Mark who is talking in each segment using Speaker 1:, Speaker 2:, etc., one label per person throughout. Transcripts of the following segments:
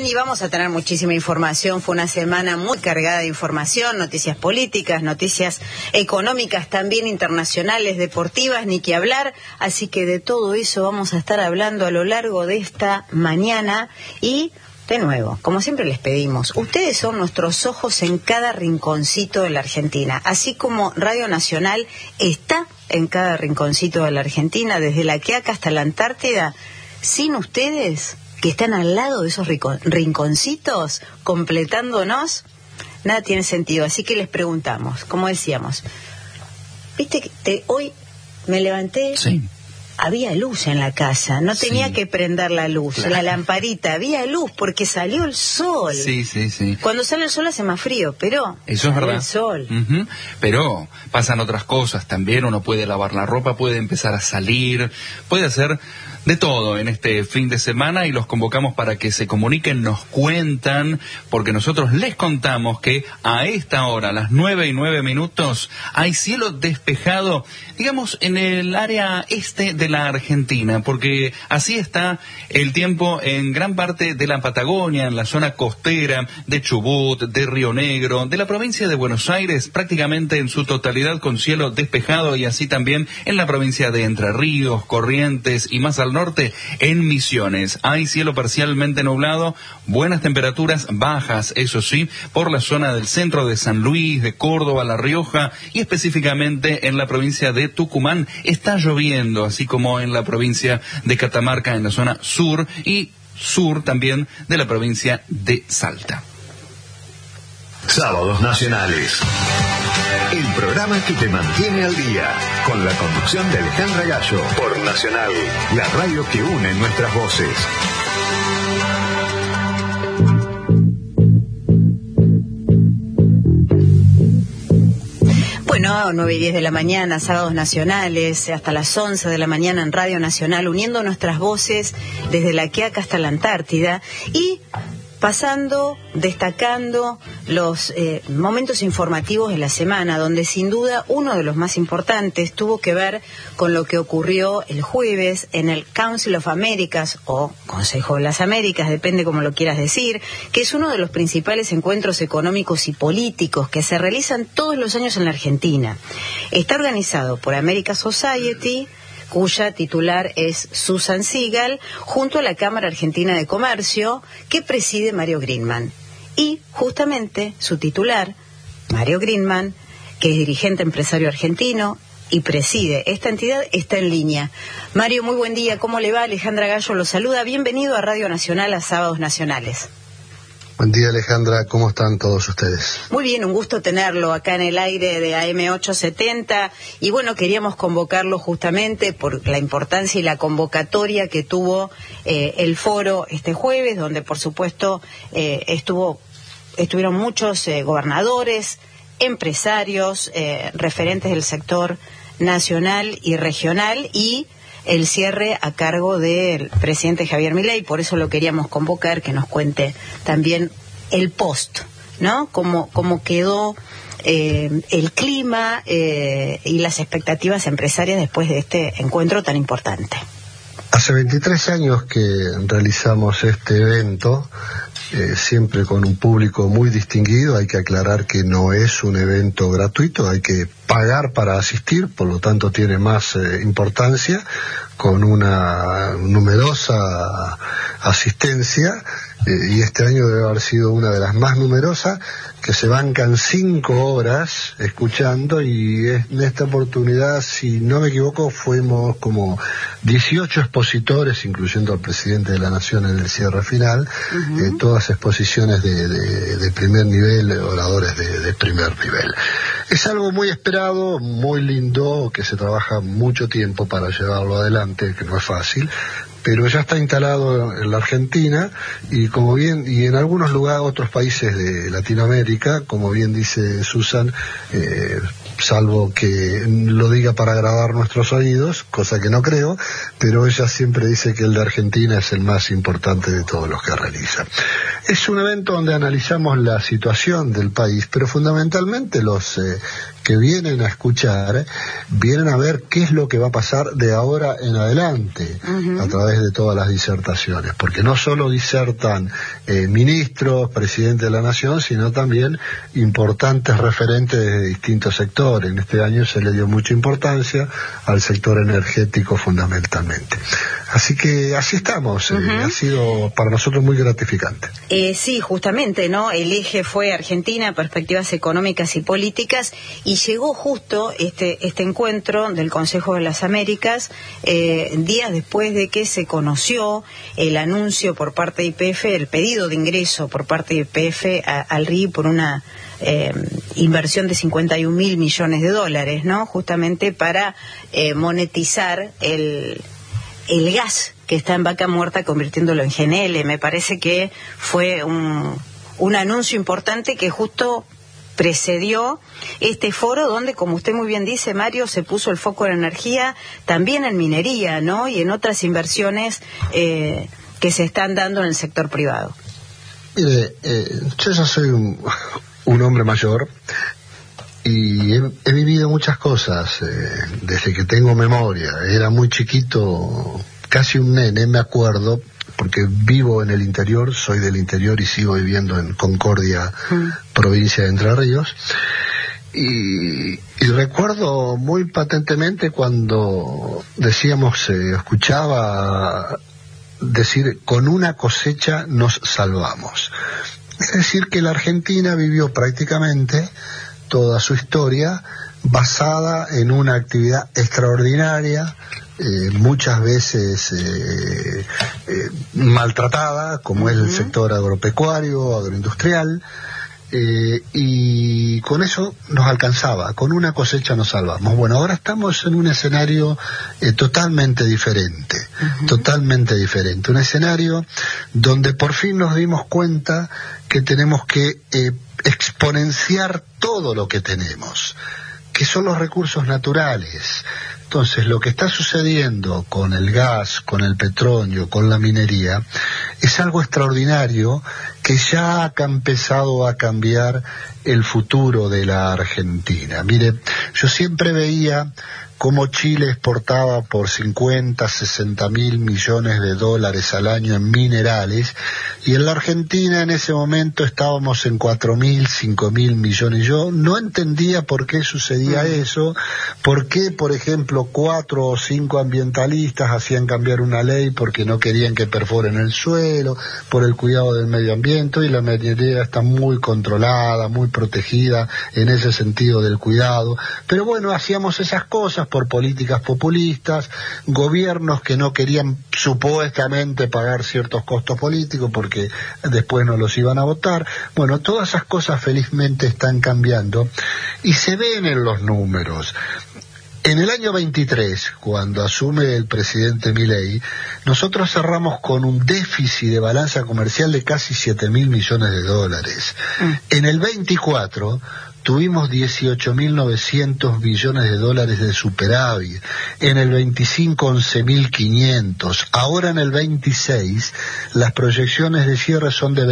Speaker 1: y vamos a tener muchísima información. Fue una semana muy cargada de información, noticias políticas, noticias económicas, también internacionales, deportivas, ni que hablar. Así que de todo eso vamos a estar hablando a lo largo de esta mañana. Y de nuevo, como siempre les pedimos, ustedes son nuestros ojos en cada rinconcito de la Argentina, así como Radio Nacional está en cada rinconcito de la Argentina, desde La Quiaca hasta la Antártida. Sin ustedes, que están al lado de esos rinconcitos, completándonos, nada tiene sentido. Así que les preguntamos, como decíamos, viste que hoy me levanté...
Speaker 2: Sí.
Speaker 1: Había luz en la casa, no tenía que prender la luz, claro. La lamparita, había luz porque salió el sol.
Speaker 2: Sí.
Speaker 1: Cuando sale el sol hace más frío, pero
Speaker 2: eso es verdad.
Speaker 1: El sol.
Speaker 2: Pero pasan otras cosas también, uno puede lavar la ropa, puede empezar a salir, puede hacer de todo en este fin de semana y los convocamos para que se comuniquen, nos cuentan, porque nosotros les contamos que a esta hora, a las 9:09, hay cielo despejado, digamos, en el área este de la Argentina, porque así está el tiempo en gran parte de la Patagonia, en la zona costera de Chubut, de Río Negro, de la provincia de Buenos Aires, prácticamente en su totalidad con cielo despejado, y así también en la provincia de Entre Ríos, Corrientes y más al norte, en Misiones. Hay cielo parcialmente nublado, buenas temperaturas, bajas, eso sí, por la zona del centro de San Luis, de Córdoba, La Rioja y específicamente en la provincia de Tucumán. Está lloviendo, así como en la provincia de Catamarca, en la zona sur y sur también de la provincia de Salta.
Speaker 3: Sábados Nacionales, el programa que te mantiene al día, con la conducción de Alejandra Gallo, por Nacional, la radio que une nuestras voces.
Speaker 1: Bueno, 9:10 de la mañana, Sábados Nacionales, hasta las 11 de la mañana en Radio Nacional, uniendo nuestras voces desde La Quiaca hasta la Antártida y pasando, destacando los momentos informativos de la semana, donde sin duda uno de los más importantes tuvo que ver con lo que ocurrió el jueves en el Council of Americas, o Consejo de las Américas, depende como lo quieras decir, que es uno de los principales encuentros económicos y políticos que se realizan todos los años en la Argentina. Está organizado por America Society, cuya titular es Susan Siegel, junto a la Cámara Argentina de Comercio, que preside Mario Greenman. Y justamente su titular, Mario Greenman, que es dirigente empresario argentino y preside esta entidad, está en línea. Mario, muy buen día, ¿cómo le va? Alejandra Gallo lo saluda. Bienvenido a Radio Nacional, a Sábados Nacionales.
Speaker 4: Buen día, Alejandra, ¿cómo están todos ustedes?
Speaker 1: Muy bien, un gusto tenerlo acá en el aire de AM870, y bueno, queríamos convocarlo justamente por la importancia y la convocatoria que tuvo el foro este jueves, donde por supuesto estuvieron muchos gobernadores, empresarios, referentes del sector nacional y regional, y el cierre a cargo del presidente Javier Milei. Por eso lo queríamos convocar, que nos cuente también el post, ¿no? Cómo quedó el clima y las expectativas empresarias después de este encuentro tan importante.
Speaker 4: Hace 23 años que realizamos este evento, siempre con un público muy distinguido. Hay que aclarar que no es un evento gratuito, hay que pagar para asistir, por lo tanto tiene más importancia, con una numerosa asistencia, y este año debe haber sido una de las más numerosas, que se bancan 5 horas escuchando, y en esta oportunidad, si no me equivoco, fuimos como 18 expositores, incluyendo al presidente de la Nación en el cierre final, todas exposiciones de primer nivel, oradores de primer nivel. Es algo muy esperado, muy lindo, que se trabaja mucho tiempo para llevarlo adelante, que no es fácil, pero ya está instalado en la Argentina y en algunos lugares, otros países de Latinoamérica, como bien dice Susan, salvo que lo diga para agradar nuestros oídos, cosa que no creo, pero ella siempre dice que el de Argentina es el más importante de todos los que realiza. Es un evento donde analizamos la situación del país, pero fundamentalmente los que vienen a escuchar, vienen a ver qué es lo que va a pasar de ahora en adelante, a través de todas las disertaciones, porque no solo disertan ministros, presidente de la Nación, sino también importantes referentes de distintos sectores. En este año se le dio mucha importancia al sector energético fundamentalmente. Así que así estamos, ha sido para nosotros muy gratificante.
Speaker 1: Sí, justamente, ¿no? El eje fue Argentina, perspectivas económicas y políticas, y llegó justo este encuentro del Consejo de las Américas, días después de que se conoció el anuncio por parte de YPF, el pedido de ingreso por parte de YPF al RI por una inversión de 51.000 millones de dólares, ¿no? Justamente para monetizar el gas que está en Vaca Muerta, convirtiéndolo en GNL. Me parece que fue un anuncio importante que justo precedió este foro donde, como usted muy bien dice, Mario, se puso el foco en energía, también en minería, ¿no? Y en otras inversiones que se están dando en el sector privado.
Speaker 4: Mire, yo ya soy un hombre mayor y he vivido muchas cosas desde que tengo memoria. Era muy chiquito, casi un nene, me acuerdo, porque vivo en el interior, soy del interior y sigo viviendo en Concordia, provincia de Entre Ríos. Y recuerdo muy patentemente cuando decíamos, escuchaba decir, con una cosecha nos salvamos. Es decir, que la Argentina vivió prácticamente toda su historia basada en una actividad extraordinaria, muchas veces maltratada, como es el sector agropecuario, agroindustrial, y con eso nos alcanzaba, con una cosecha nos salvamos. Bueno, ahora estamos en un escenario totalmente diferente, un escenario donde por fin nos dimos cuenta que tenemos que exponenciar todo lo que tenemos, que son los recursos naturales. Entonces, lo que está sucediendo con el gas, con el petróleo, con la minería, es algo extraordinario que ya ha empezado a cambiar el futuro de la Argentina. Mire, yo siempre veía cómo Chile exportaba por 50, 60 mil millones de dólares al año en minerales, y en la Argentina en ese momento estábamos en 4.000, 5.000 millones. Yo no entendía por qué sucedía eso, por qué, por ejemplo, 4 o 5 ambientalistas hacían cambiar una ley porque no querían que perforen el suelo, por el cuidado del medio ambiente, y la minería está muy controlada, muy protegida en ese sentido del cuidado. Pero bueno, hacíamos esas cosas por políticas populistas, gobiernos que no querían supuestamente pagar ciertos costos políticos porque después no los iban a votar. Bueno, todas esas cosas felizmente están cambiando y se ven en los números. En el año 23, cuando asume el presidente Milei, nosotros cerramos con un déficit de balanza comercial de casi 7.000 millones de dólares. En el 24 tuvimos 18.900 billones de dólares de superávit, en el 25 11.500, ahora en el 26 las proyecciones de cierre son de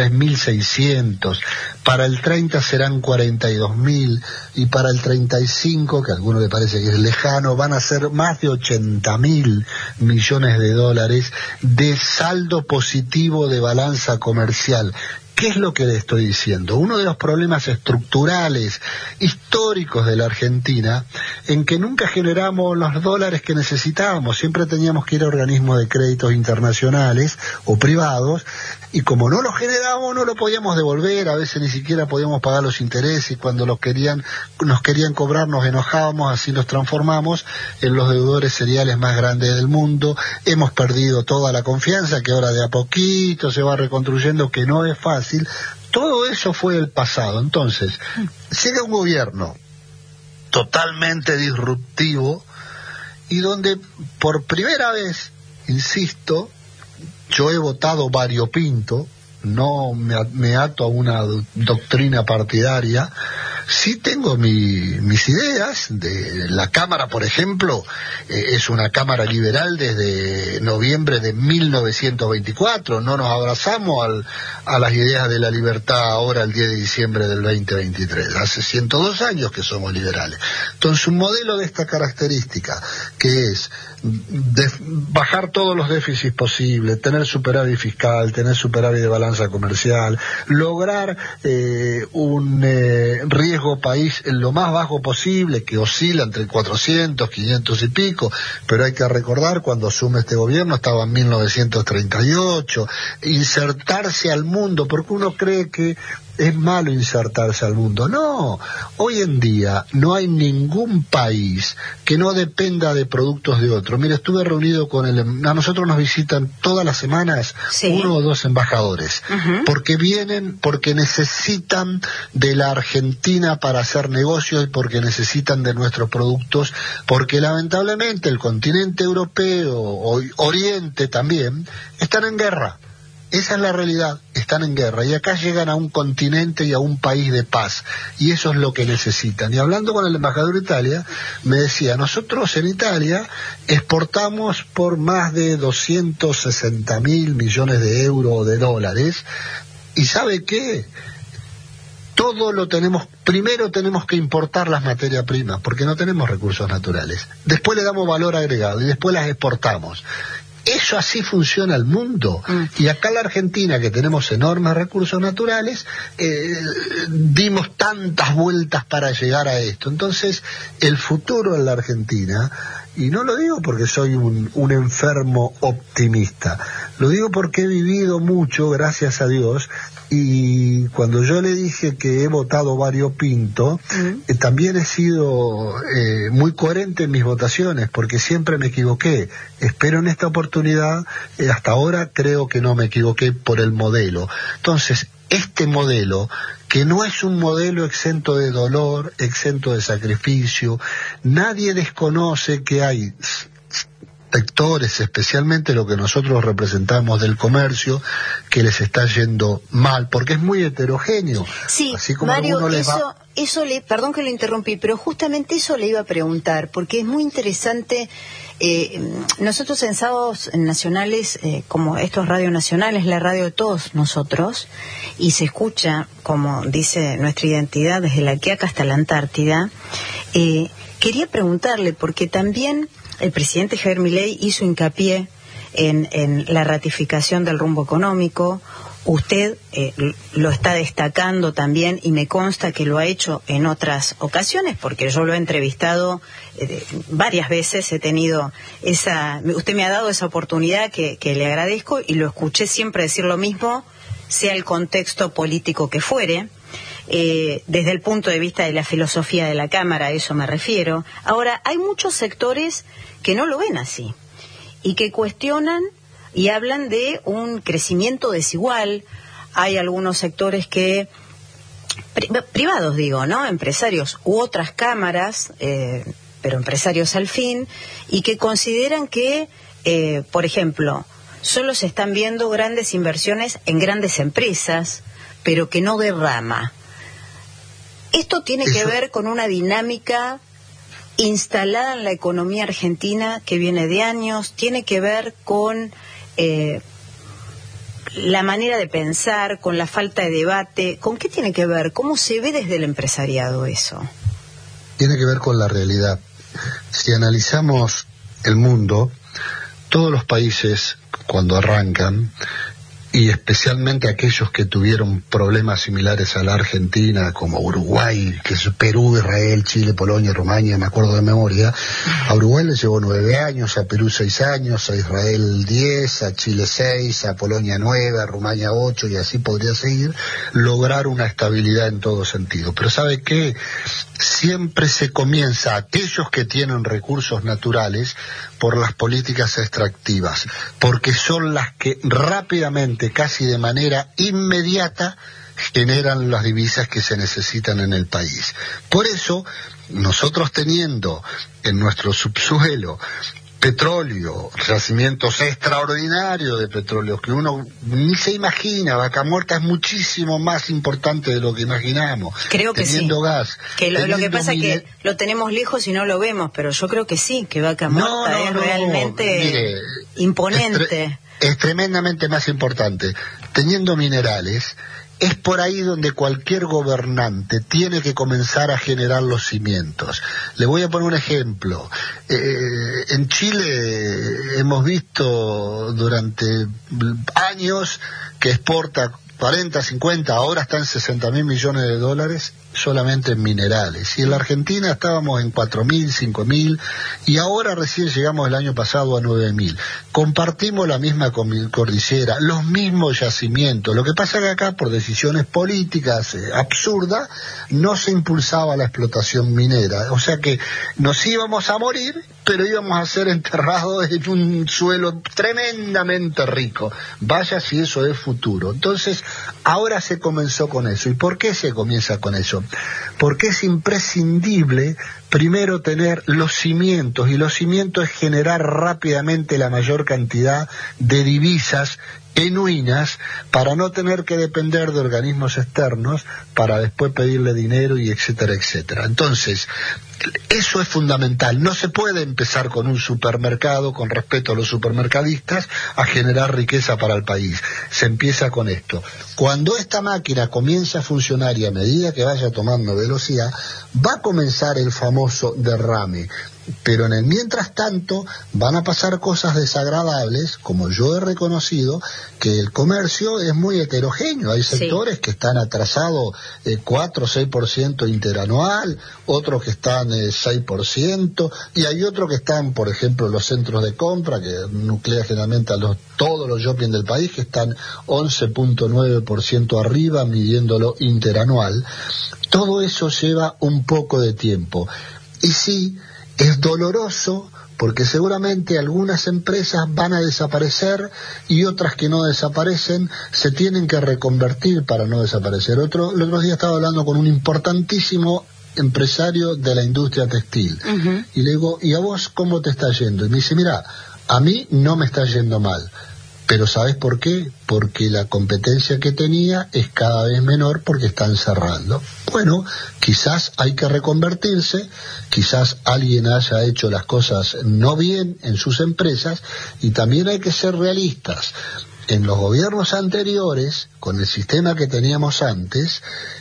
Speaker 4: 23.600, para el 30 serán 42.000 y para el 35, que a alguno le parece que es lejano, van a ser más de 80.000 millones de dólares de saldo positivo de balanza comercial. ¿Qué es lo que le estoy diciendo? Uno de los problemas estructurales, históricos de la Argentina, en que nunca generamos los dólares que necesitábamos, siempre teníamos que ir a organismos de créditos internacionales o privados, y como no los generábamos, no lo podíamos devolver, a veces ni siquiera podíamos pagar los intereses, y cuando nos querían cobrar nos enojábamos, así nos transformamos en los deudores seriales más grandes del mundo. Hemos perdido toda la confianza, que ahora de a poquito se va reconstruyendo, que no es fácil. Todo eso fue el pasado. Entonces, llega un gobierno totalmente disruptivo y donde por primera vez, insisto, yo he votado variopinto, no me ato a una doctrina partidaria, Sí tengo mis ideas. De la Cámara, por ejemplo, es una Cámara liberal desde noviembre de 1924. No nos abrazamos a las ideas de la libertad ahora el 10 de diciembre del 2023. Hace 102 años que somos liberales. Entonces, un modelo de esta característica, que es bajar todos los déficits posibles, tener superávit fiscal, tener superávit de balanza comercial, lograr un riesgo país en lo más bajo posible, que oscila entre 400, 500 y pico, pero hay que recordar, cuando asume este gobierno estaba en 1938, insertarse al mundo, porque uno cree que es malo insertarse al mundo. No, hoy en día no hay ningún país que no dependa de productos de otro. Mira, estuve reunido con a nosotros nos visitan todas las semanas uno o dos embajadores, porque vienen, porque necesitan de la Argentina para hacer negocios y porque necesitan de nuestros productos, porque lamentablemente el continente europeo, Oriente también, están en guerra. Esa es la realidad, están en guerra, y acá llegan a un continente y a un país de paz, y eso es lo que necesitan. Y hablando con el embajador de Italia, me decía, nosotros en Italia exportamos por más de 260.000 millones de euros o de dólares, y ¿sabe qué? Todo lo tenemos, primero tenemos que importar las materias primas, porque no tenemos recursos naturales, después le damos valor agregado, y después las exportamos. Eso así funciona el mundo. Y acá en la Argentina, que tenemos enormes recursos naturales, dimos tantas vueltas para llegar a esto. Entonces, el futuro en la Argentina, y no lo digo porque soy un enfermo optimista, lo digo porque he vivido mucho, gracias a Dios, y cuando yo le dije que he votado variopinto, también he sido muy coherente en mis votaciones, porque siempre me equivoqué. Espero en esta oportunidad, hasta ahora creo que no me equivoqué por el modelo. Entonces, este modelo, que no es un modelo exento de dolor, exento de sacrificio, nadie desconoce que hay sectores, especialmente lo que nosotros representamos del comercio, que les está yendo mal, porque es muy heterogéneo.
Speaker 1: Sí,
Speaker 4: así como
Speaker 1: Mario, perdón que lo interrumpí, pero justamente eso le iba a preguntar, porque es muy interesante. Nosotros en Sábados Nacionales, como esto es Radio Nacional, es la radio de todos nosotros, y se escucha, como dice nuestra identidad, desde la Quiaca hasta la Antártida. Quería preguntarle, porque también el presidente Javier Milei hizo hincapié en la ratificación del rumbo económico. Usted lo está destacando también, y me consta que lo ha hecho en otras ocasiones, porque yo lo he entrevistado varias veces, he tenido usted me ha dado esa oportunidad que le agradezco, y lo escuché siempre decir lo mismo, sea el contexto político que fuere. Desde el punto de vista de la filosofía de la Cámara, a eso me refiero. Ahora, hay muchos sectores que no lo ven así y que cuestionan y hablan de un crecimiento desigual. Hay algunos sectores que, privados digo, ¿no? Empresarios u otras cámaras, pero empresarios al fin, y que consideran que, por ejemplo, solo se están viendo grandes inversiones en grandes empresas, pero que no derrama. Esto tiene que ver con una dinámica instalada en la economía argentina que viene de años, tiene que ver con la manera de pensar, con la falta de debate. ¿Con qué tiene que ver? ¿Cómo se ve desde el empresariado eso?
Speaker 4: Tiene que ver con la realidad. Si analizamos el mundo, todos los países cuando arrancan, y especialmente aquellos que tuvieron problemas similares a la Argentina, como Uruguay, que es Perú, Israel, Chile, Polonia, Rumania, me acuerdo de memoria, a Uruguay le llevó 9 años, a Perú 6 años, a Israel 10, a Chile 6, a Polonia 9, a Rumania 8, y así podría seguir, lograr una estabilidad en todo sentido. Pero ¿sabe qué? Siempre se comienza, aquellos que tienen recursos naturales, por las políticas extractivas, porque son las que rápidamente, casi de manera inmediata, generan las divisas que se necesitan en el país. Por eso, nosotros teniendo en nuestro subsuelo petróleo, yacimientos extraordinarios de petróleo que uno ni se imagina. Vaca Muerta es muchísimo más importante de lo que imaginamos.
Speaker 1: Creo que
Speaker 4: teniendo
Speaker 1: sí.
Speaker 4: gas,
Speaker 1: Que lo que pasa es que lo tenemos lejos y no lo vemos, pero yo creo que sí, que Vaca Muerta es realmente
Speaker 4: mire,
Speaker 1: imponente.
Speaker 4: Es tremendamente más importante. Teniendo minerales, es por ahí donde cualquier gobernante tiene que comenzar a generar los cimientos. Le voy a poner un ejemplo. En Chile hemos visto durante años que exporta 40, 50, ahora está en $60.000 millones solamente en minerales. Y en la Argentina estábamos en 4.000, 5.000, y ahora recién llegamos el año pasado a 9.000. Compartimos la misma cordillera, los mismos yacimientos. Lo que pasa es que acá, por decisiones políticas absurdas, no se impulsaba la explotación minera. O sea que nos íbamos a morir, pero íbamos a ser enterrados en un suelo tremendamente rico. Vaya si eso es futuro. Entonces, ahora se comenzó con eso. ¿Y por qué se comienza con eso? Porque es imprescindible primero tener los cimientos, y los cimientos es generar rápidamente la mayor cantidad de divisas genuinas para no tener que depender de organismos externos para después pedirle dinero y etcétera, etcétera. Entonces, eso es fundamental. No se puede empezar con un supermercado, con respeto a los supermercadistas, a generar riqueza para el país. Se empieza con esto. Cuando esta máquina comienza a funcionar y a medida que vaya tomando velocidad, va a comenzar el famoso derrame. Pero en el mientras tanto van a pasar cosas desagradables, como yo he reconocido, que el comercio es muy heterogéneo. Hay sectores que están atrasados 4 o 6% interanual, otros que están 6%, y hay otros que están, por ejemplo, los centros de compra, que nuclea generalmente a todos los shopping del país, que están 11.9% arriba, midiéndolo interanual. Todo eso lleva un poco de tiempo. Y sí, es doloroso, porque seguramente algunas empresas van a desaparecer y otras que no desaparecen se tienen que reconvertir para no desaparecer. El otro día estaba hablando con un importantísimo empresario de la industria textil. Y le digo, ¿y a vos cómo te está yendo? Y me dice, mira, a mí no me está yendo mal. Pero ¿sabes por qué? Porque la competencia que tenía es cada vez menor porque están cerrando. Bueno, quizás hay que reconvertirse, quizás alguien haya hecho las cosas no bien en sus empresas, y también hay que ser realistas. En los gobiernos anteriores, con el sistema que teníamos antes,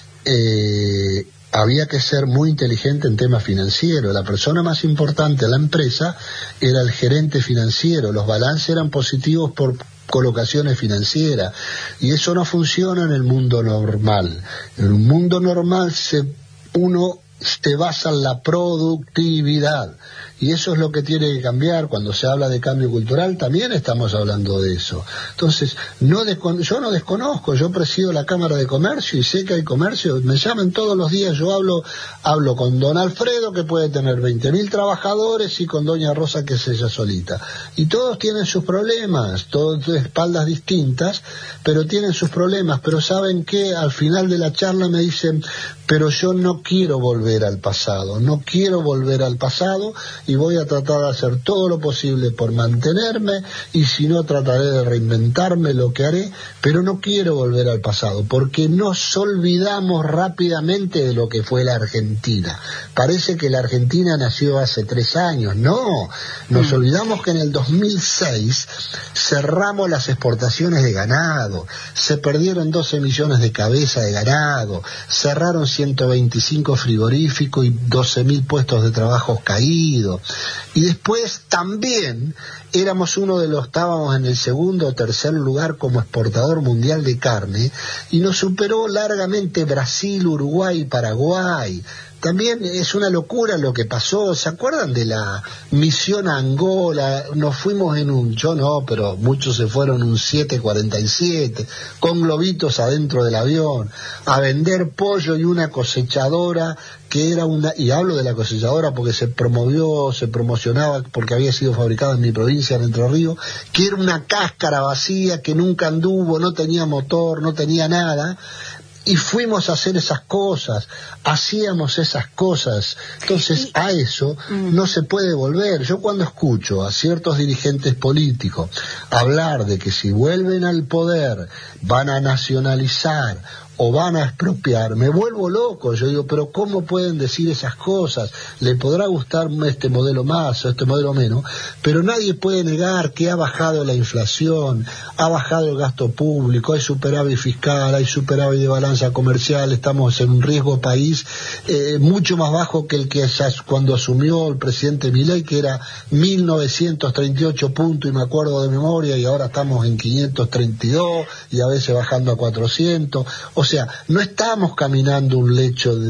Speaker 4: había que ser muy inteligente en temas financieros. La persona más importante de la empresa era el gerente financiero. Los balances eran positivos por colocaciones financieras, y eso no funciona en el mundo normal. En un mundo normal uno se basa en la productividad, y eso es lo que tiene que cambiar. Cuando se habla de cambio cultural también estamos hablando de eso. Entonces, yo no desconozco, yo presido la Cámara de Comercio y sé que hay comercio, me llaman todos los días, yo hablo con don Alfredo, que puede tener 20.000 trabajadores, y con doña Rosa, que es ella solita, y todos tienen sus problemas, todos de espaldas distintas, pero tienen sus problemas. Pero saben que al final de la charla me dicen, pero yo no quiero volver al pasado, y voy a tratar de hacer todo lo posible por mantenerme, y si no, trataré de reinventarme lo que haré, pero no quiero volver al pasado, porque nos olvidamos rápidamente de lo que fue la Argentina. Parece que la Argentina nació hace 3 años, no, nos olvidamos que en el 2006 cerramos las exportaciones de ganado, se perdieron 12 millones de cabezas de ganado, cerraron 125 frigoríficos y 12.000 puestos de trabajo caídos. Y después también estábamos en el segundo o tercer lugar como exportador mundial de carne, y nos superó largamente Brasil, Uruguay y Paraguay. También es una locura lo que pasó. ¿Se acuerdan de la misión a Angola? Nos fuimos yo no, pero muchos se fueron un 747, con globitos adentro del avión, a vender pollo, y una cosechadora que era y hablo de la cosechadora porque se promocionaba porque había sido fabricada en mi provincia, en Entre Ríos, que era una cáscara vacía que nunca anduvo, no tenía motor, no tenía nada. y fuimos a hacer esas cosas, hacíamos esas cosas. Entonces a eso no se puede volver. Yo cuando escucho a ciertos dirigentes políticos hablar de que si vuelven al poder van a nacionalizar o van a expropiar, me vuelvo loco. Yo digo, pero ¿cómo pueden decir esas cosas? Le podrá gustar este modelo más o este modelo menos, pero nadie puede negar que ha bajado la inflación, ha bajado el gasto público, hay superávit fiscal, hay superávit de balanza comercial, estamos en un riesgo país mucho más bajo que el que cuando asumió el presidente Milei, que era 1938 puntos, y me acuerdo de memoria, y ahora estamos en 532 y a veces bajando a 400. O sea, no estamos caminando un lecho